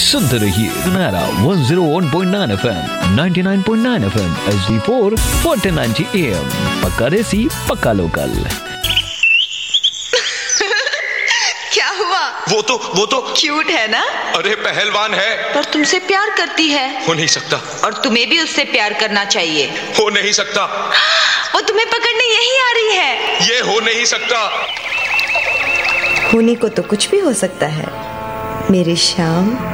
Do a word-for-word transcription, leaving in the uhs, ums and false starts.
सुनते रहिए सुनहरा one zero one point nine FM, ninety nine point nine FM, HD four, fourteen ninety am. पक्का देसी, पक्का लोकल। क्या हुआ? वो तो वो तो क्यूट है ना? अरे पहलवान है। पर तुमसे प्यार करती है। हो नहीं सकता। और तुम्हें भी उससे प्यार करना चाहिए। हो नहीं सकता। वो तुम्हें पकड़ने यही आ रही है। ये हो नहीं सकता। होने को तो कुछ भी हो सकता है मेरे श्याम।